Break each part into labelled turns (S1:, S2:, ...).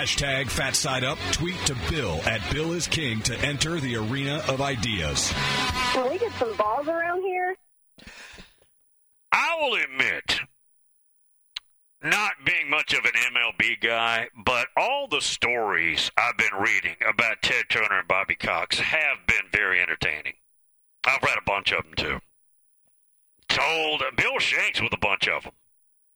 S1: Hashtag Fat Side Up. Tweet to Bill at Bill is King to enter the arena of ideas.
S2: Can we get some balls around here?
S3: I will admit, not being much of an MLB guy, but all the stories I've been reading about Ted Turner and Bobby Cox have been very entertaining. I've read a bunch of them, too. Told Bill Shanks with a bunch of them.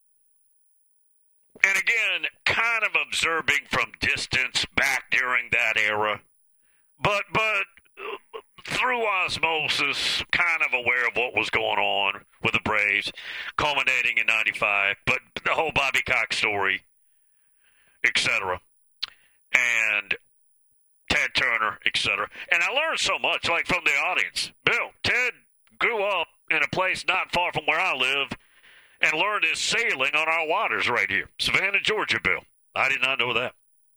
S3: And again, kind of observing from distance back during that era. But through osmosis, kind of aware of what was going on with the Braves, culminating in 95. But the whole Bobby Cox story, etc. And Ted Turner, etc. And I learned so much, like from the audience. Bill, Ted grew up in a place not far from where I live and learned his sailing on our waters right here. Savannah, Georgia, Bill. I did not know that.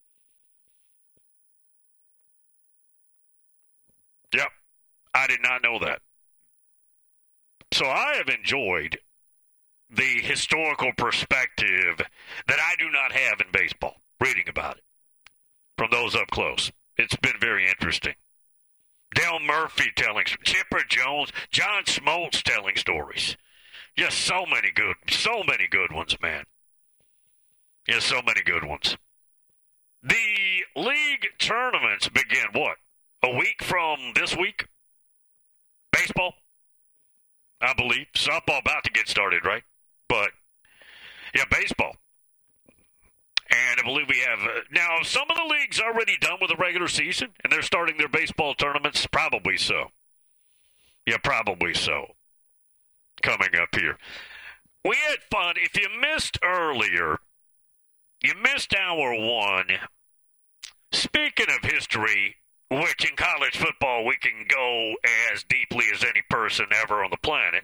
S3: Yep, I did not know that. So I have enjoyed the historical perspective that I do not have in baseball, reading about it from those up close. It's been very interesting. Dale Murphy telling, Chipper Jones, John Smoltz telling stories. Just so many good ones, man. Yes, so many good ones. The league tournaments begin, what, a week from this week? Baseball, I believe. Softball about to get started, right? But, yeah, baseball. And I believe we have, now, some of the leagues already done with the regular season, and they're starting their baseball tournaments? Probably so. Yeah, probably so. Coming up here. We had fun. If you missed earlier, you missed hour one. Speaking of history, which in college football we can go as deeply as any person ever on the planet,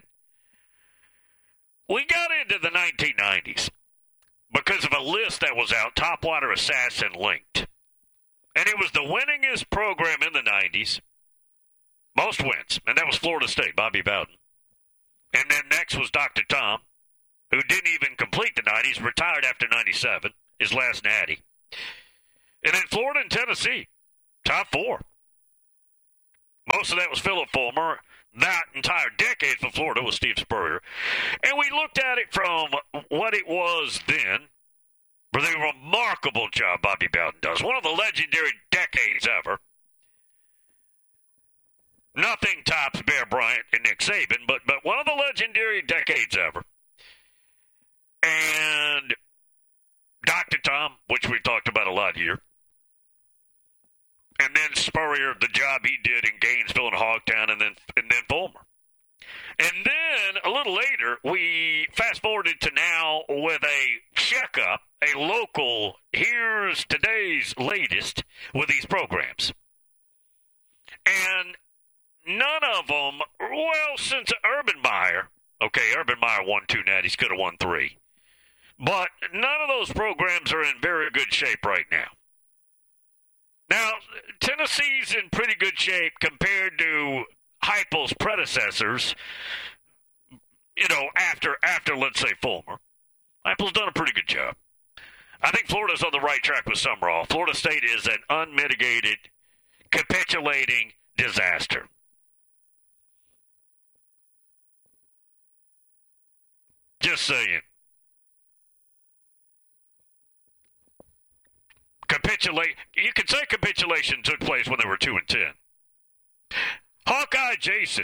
S3: we got into the 1990s because of a list that was out, Topwater Assassin linked. And it was the winningest program in the 90s. Most wins. And that was Florida State, Bobby Bowden. And then next was Dr. Tom, who didn't even complete the 90s, retired after 97, his last natty. And then Florida and Tennessee, top four. Most of that was Philip Fulmer. That entire decade for Florida was Steve Spurrier. And we looked at it from what it was then, for the remarkable job Bobby Bowden does. One of the legendary decades ever. Nothing tops Bear Bryant and Nick Saban, but one of the legendary decades ever. And Dr. Tom, which we talked about a lot here. And then Spurrier, the job he did in Gainesville and Hogtown, and then Fulmer. And then a little later, we fast forwarded to now with a checkup, a local, here's today's latest with these programs. And none of them, well, since Urban Meyer won 2 natties, could have won 3. But none of those programs are in very good shape right now. Now, Tennessee's in pretty good shape compared to Heupel's predecessors, after let's say, Fulmer. Heupel's done a pretty good job. I think Florida's on the right track with Summerall. Florida State is an unmitigated, capitulating disaster. Just saying. You could say capitulation took place when they were 2-10. Hawkeye Jason.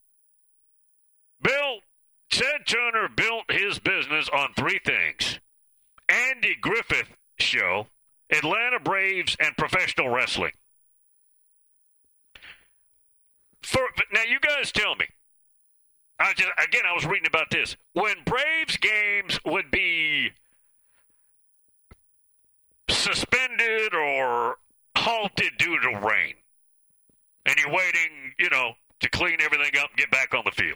S3: Ted Turner built his business on 3 things. Andy Griffith Show, Atlanta Braves, and professional wrestling. Now, you guys tell me. I was reading about this. When Braves games would be suspended or halted due to rain, and you're waiting, to clean everything up and get back on the field,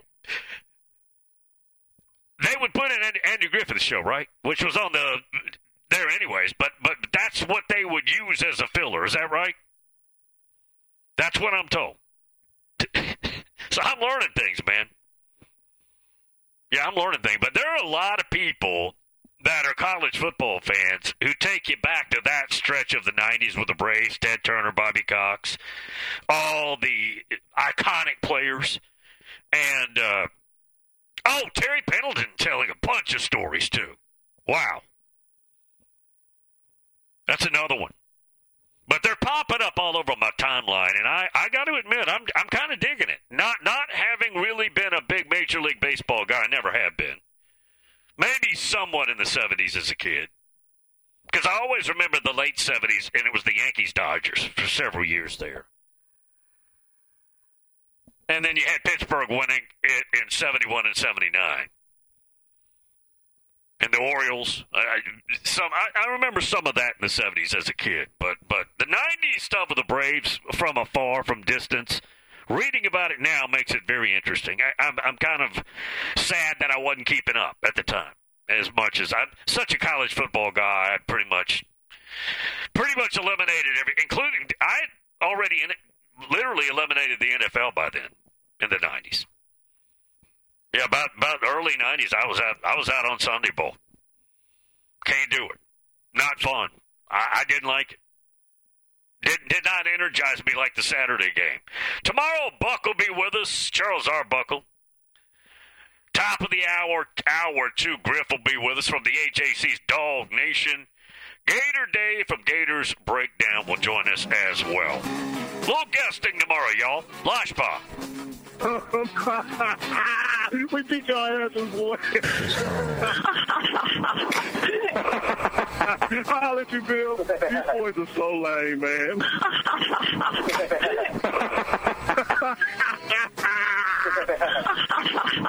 S3: they would put in Andy Griffith's show, right? Which was on there anyways, but that's what they would use as a filler. Is that right? That's what I'm told. So I'm learning things, man. Yeah, I'm learning things. But there are a lot of people that are college football fans who take you back to that stretch of the 90s with the Braves, Ted Turner, Bobby Cox, all the iconic players, and, Terry Pendleton telling a bunch of stories, too. Wow. That's another one. But they're popping up all over my timeline, and I got to admit, I'm kind of digging it. Not having really been a big Major League Baseball guy, I never have been. Maybe somewhat in the 70s as a kid. Because I always remember the late 70s, and it was the Yankees-Dodgers for several years there. And then you had Pittsburgh winning it in 71 and 79. And the Orioles. I remember some of that in the 70s as a kid. But the 90s stuff with the Braves from afar, from distance, reading about it now makes it very interesting. I'm kind of sad that I wasn't keeping up at the time as much as I'm such a college football guy. I pretty much eliminated including I had already literally eliminated the NFL by then in the 90s. Yeah, about early 90s, I was out on Sunday Bowl. Can't do it. Not fun. I didn't like it. Did not energize me like the Saturday game. Tomorrow, Buck will be with us. Charles Arbuckle. Top of the hour 2, Griff will be with us from the AJC's Dog Nation. Gator Dave from Gators Breakdown will join us as well. Little guesting tomorrow, y'all. Loshpa.
S4: We beat your asses, boy. I'll let you, Bill. These boys are so lame, man.